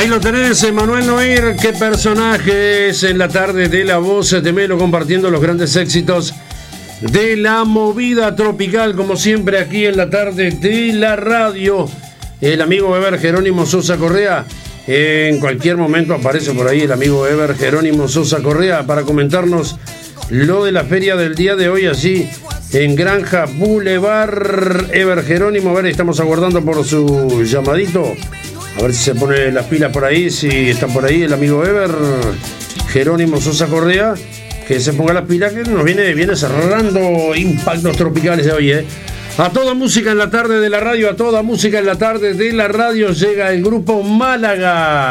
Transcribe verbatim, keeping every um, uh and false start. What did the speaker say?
Ahí lo tenés, Emanuel Noir. Qué personaje es en la tarde de La Voz de Melo, compartiendo los grandes éxitos de la movida tropical, como siempre aquí en la tarde de la radio. El amigo Ever Jerónimo Sosa Correa. En cualquier momento aparece por ahí el amigo Ever Jerónimo Sosa Correa para comentarnos lo de la feria del día de hoy, así en Granja Boulevard. Ever Jerónimo, a ver, estamos aguardando por su llamadito. A ver si se pone las pilas por ahí, si está por ahí el amigo Ever Jerónimo Sosa Correa, que se ponga las pilas, que nos viene, viene cerrando Impactos Tropicales de hoy, ¿eh? A toda música en la tarde de la radio, a toda música en la tarde de la radio llega el grupo Málaga.